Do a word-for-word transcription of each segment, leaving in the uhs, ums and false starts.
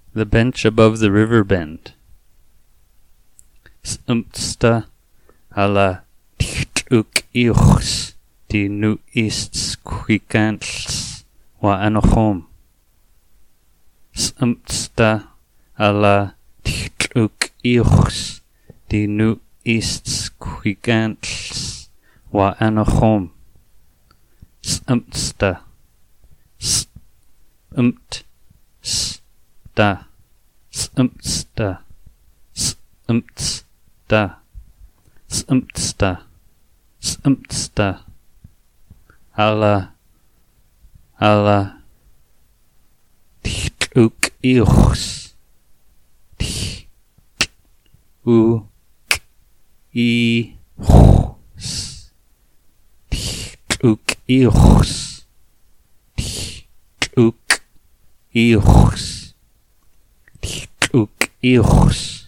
The bench above the river bend. S'umtsta ala uk iuchs di nu ists quicantls wa anochom. S'umtsta ala uk iuchs di nu ists quicantls wa anochom. S'umtsta s'umt sta s'umtsta s'umtsta s'umtsta s'umtsta ala ala uk iuchs u i chs uk iuchs uk iuchs uk iuchs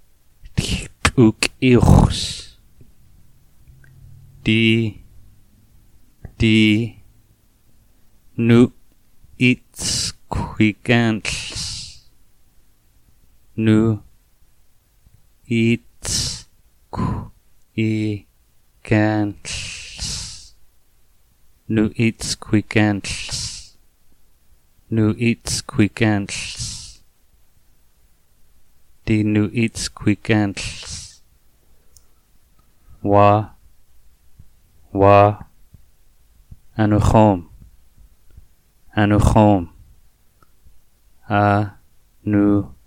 uk iuchs di di nu its quicantls nu its quicantls nu its quicantls nu its quicantls di nu its quicantls wa wa anuchom anuchom a nu